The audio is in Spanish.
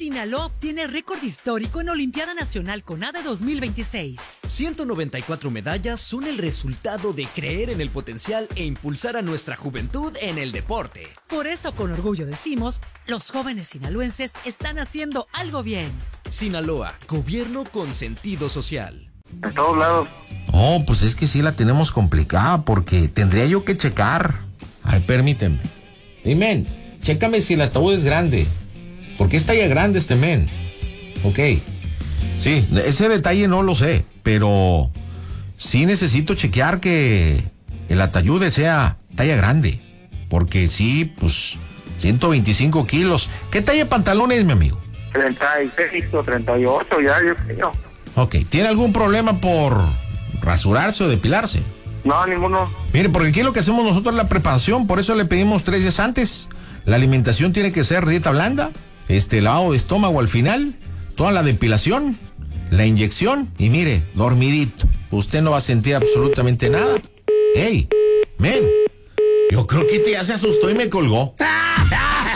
Sinaloa obtiene récord histórico en Olimpiada Nacional CONADE 2026. 194 medallas son el resultado de creer en el potencial e impulsar a nuestra juventud en el deporte. Por eso, con orgullo decimos, los jóvenes sinaloenses están haciendo algo bien. Sinaloa, gobierno con sentido social. En todos lados. Oh, pues es que sí la tenemos complicada porque tendría yo que checar. Ay, permíteme. Hey, men, chécame si el ataúd es grande. Porque es talla grande este men. Ok. Sí, ese detalle no lo sé, pero sí necesito chequear que el ataúd sea talla grande. Porque sí, pues, 125 kilos. ¿Qué talla de pantalón es, mi amigo? 36 o 38, ya, yo creo. Ok, ¿tiene algún problema por rasurarse o depilarse? No, ninguno. Mire, porque aquí lo que hacemos nosotros es la preparación, por eso le pedimos 3 días antes. La alimentación tiene que ser dieta blanda, lavado de estómago al final, toda la depilación, la inyección y mire, dormidito. Usted no va a sentir absolutamente nada. ¡Ey! ¡Men! Yo creo que ya se asustó y me colgó.